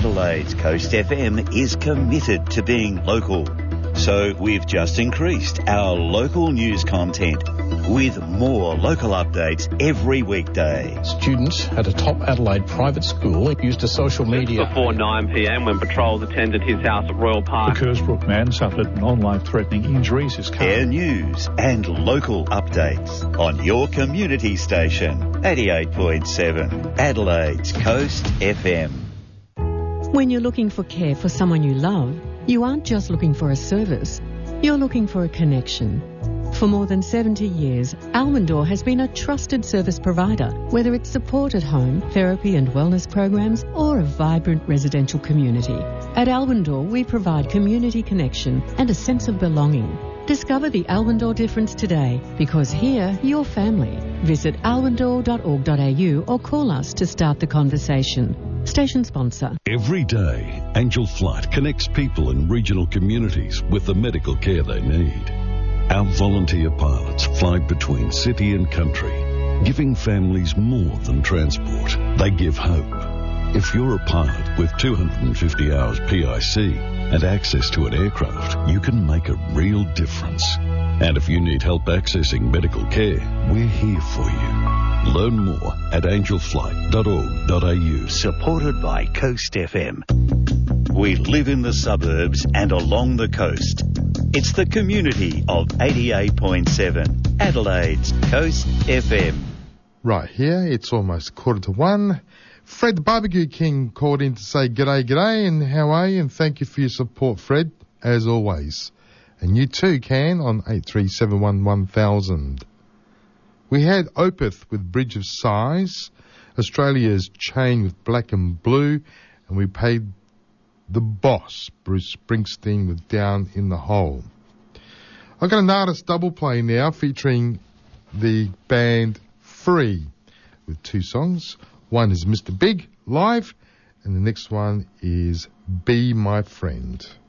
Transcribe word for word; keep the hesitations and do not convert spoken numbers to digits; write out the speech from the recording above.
Adelaide's Coast F M is committed to being local. So we've just increased our local news content with more local updates every weekday. Students at a top Adelaide private school used a social media... Just before nine p m when patrols attended his house at Royal Park. The Kersbrook man suffered non-life-threatening injuries. His car... Air news and local updates on your community station. eighty-eight point seven Adelaide's Coast F M. When you're looking for care for someone you love, you aren't just looking for a service, you're looking for a connection. For more than seventy years, Almondor has been a trusted service provider, whether it's support at home, therapy and wellness programs, or a vibrant residential community. At Almondor, we provide community connection and a sense of belonging. Discover the Almondor difference today, because here, you're family. Visit almondor dot org dot a u or call us to start the conversation. Station sponsor. Every day, Angel Flight connects people in regional communities with the medical care they need. Our volunteer pilots fly between city and country, giving families more than transport. They give hope. If you're a pilot with two hundred fifty hours P I C and access to an aircraft, you can make a real difference. And if you need help accessing medical care, we're here for you. Learn more at angel flight dot org dot a u. Supported by Coast F M. We live in the suburbs and along the coast. It's the community of eighty-eight point seven Adelaide's Coast F M. Right here, it's almost quarter to one. Fred the Barbecue King called in to say g'day, g'day, and how are you? And thank you for your support, Fred, as always. And you too can on eight three seven one one thousand. We had Opeth with Bridge of Sighs, Australia's Chain with Black and Blue, and we paid The Boss, Bruce Springsteen with Down in the Hole. I've got an artist double play now featuring the band Free with two songs. One is Mister Big, live, and the next one is Be My Friend.